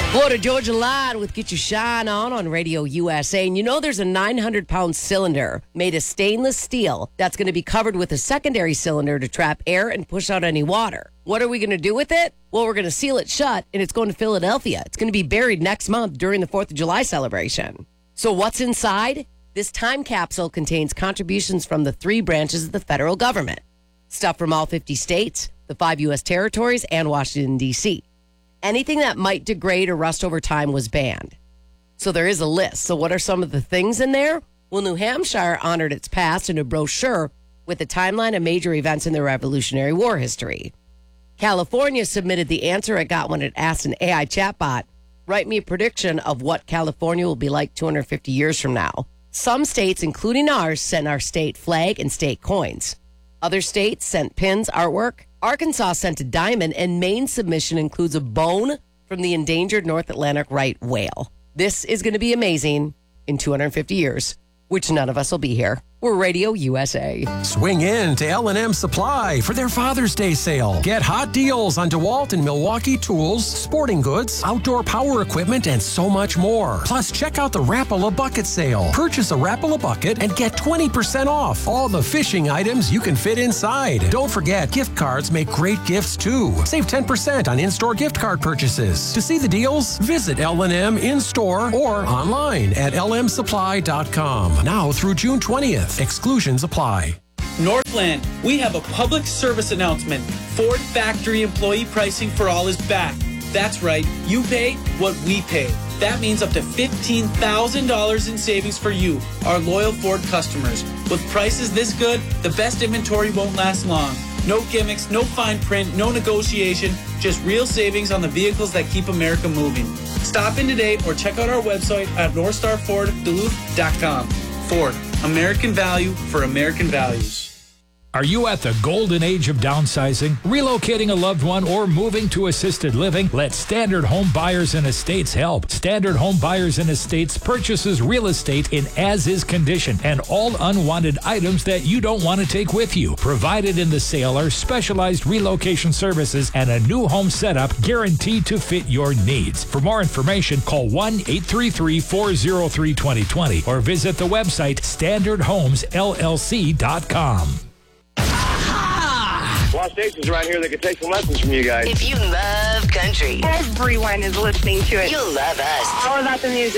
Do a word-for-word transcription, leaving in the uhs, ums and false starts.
Florida Georgia Line with Get Your Shine On on Radio U S A. And you know there's a nine hundred pound cylinder made of stainless steel that's going to be covered with a secondary cylinder to trap air and push out any water. What are we going to do with it? Well, we're going to seal it shut, and it's going to Philadelphia. It's going to be buried next month during the fourth of July celebration. So what's inside? This time capsule contains contributions from the three branches of the federal government. Stuff from all fifty states, the five U S territories, and Washington, D C Anything that might degrade or rust over time was banned. So there is a list. So what are some of the things in there? Well, New Hampshire honored its past in a brochure with a timeline of major events in the Revolutionary War history. California submitted the answer it got when it asked an A I chatbot, write me a prediction of what California will be like two hundred fifty years from now. Some states, including ours, sent our state flag and state coins. Other states sent pins, artwork. Arkansas sent a diamond, and Maine's submission includes a bone from the endangered North Atlantic right whale. This is going to be amazing in two hundred fifty years, which none of us will be here. We're Radio U S A. Swing in to L and M Supply for their Father's Day sale. Get hot deals on DeWalt and Milwaukee tools, sporting goods, outdoor power equipment, and so much more. Plus, check out the Rapala Bucket sale. Purchase a Rapala Bucket and get twenty percent off all the fishing items you can fit inside. Don't forget, gift cards make great gifts too. Save ten percent on in-store gift card purchases. To see the deals, visit L and M in-store or online at L M supply dot com. Now through June twentieth. Exclusions apply. Northland, we have a public service announcement. Ford factory employee pricing for all is back. That's right, you pay what we pay. That means up to fifteen thousand dollars in savings for you, our loyal Ford customers. With prices this good, the best inventory won't last long. No gimmicks, no fine print, no negotiation, just real savings on the vehicles that keep America moving. Stop in today or check out our website at north star ford duluth dot com. Ford, American value for American values. Are you at the golden age of downsizing, relocating a loved one, or moving to assisted living? Let Standard Home Buyers and Estates help. Standard Home Buyers and Estates purchases real estate in as-is condition and all unwanted items that you don't want to take with you. Provided in the sale are specialized relocation services and a new home setup guaranteed to fit your needs. For more information, call one eight three three, four oh three, two oh two oh or visit the website standard homes L L C dot com. A lot of stations around here that could take some lessons from you guys. If you love country, everyone is listening to it. You'll love us. All about the music.